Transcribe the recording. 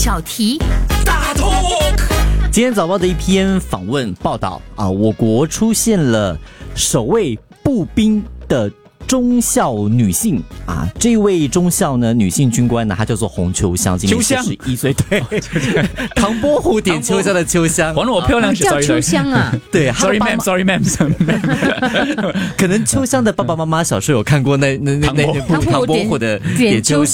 小题大 talk。 今天早报的一篇访问报道啊，我国出现了首位步兵的中校女性啊，这位中校呢，女性军官呢，她叫做洪秋香，今年41岁，对，唐伯虎点秋香的秋香， 还我漂亮是叫秋香啊， 对 ，sorry ma'am， 可能秋香的爸爸妈妈小时候有看过那唐伯虎的点秋